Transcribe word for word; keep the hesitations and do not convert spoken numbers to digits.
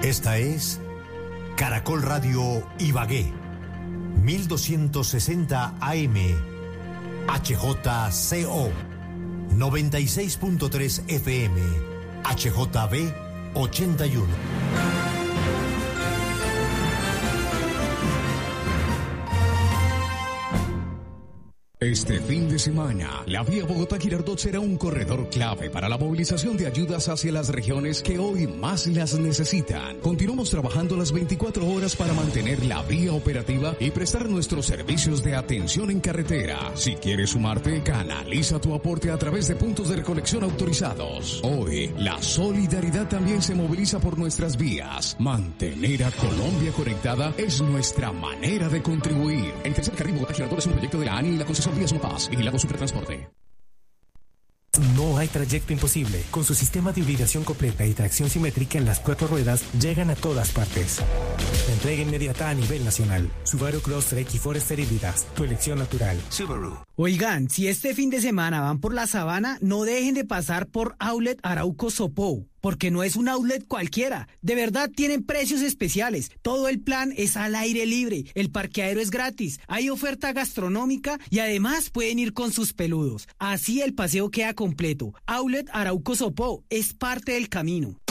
Esta es Caracol Radio Ibagué, mil doscientos sesenta A M, H J C O, noventa y seis punto tres F M, H J B ochenta y uno. Este fin de semana, la vía Bogotá-Girardot será un corredor clave para la movilización de ayudas hacia las regiones que hoy más las necesitan. Continuamos trabajando las veinticuatro horas para mantener la vía operativa y prestar nuestros servicios de atención en carretera. Si quieres sumarte, canaliza tu aporte a través de puntos de recolección autorizados. Hoy, la solidaridad también se moviliza por nuestras vías. Mantener a Colombia conectada es nuestra manera de contribuir. El tercer carril Bogotá-Girardot es un proyecto de la ANI y la concesión Vías Paz, vigilado Supertransporte. No hay trayecto imposible. Con su sistema de hibridación completa y tracción simétrica en las cuatro ruedas, llegan a todas partes. La entrega inmediata a nivel nacional. Subaru Crosstrek y Forester híbridas. Tu elección natural. Subaru. Oigan, si este fin de semana van por la sabana, no dejen de pasar por Outlet Arauco Sopó, porque no es un outlet cualquiera. De verdad tienen precios especiales. Todo el plan es al aire libre. El parqueadero es gratis. Hay oferta gastronómica y además pueden ir con sus peludos. Así el paseo queda completo. Outlet Arauco Sopó es parte del camino.